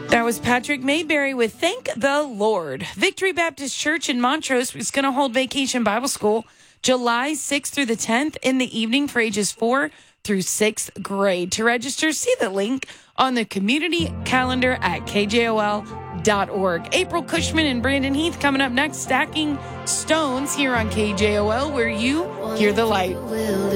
That was Patrick Mayberry with Thank the Lord. Victory Baptist Church in Montrose is going to hold Vacation Bible School July 6th through the 10th in the evening for ages 4 through 6th grade. To register, see the link on the community calendar at kjol.org. April Cushman and Brandon Heath coming up next, Stacking Stones here on KJOL, where you hear the light.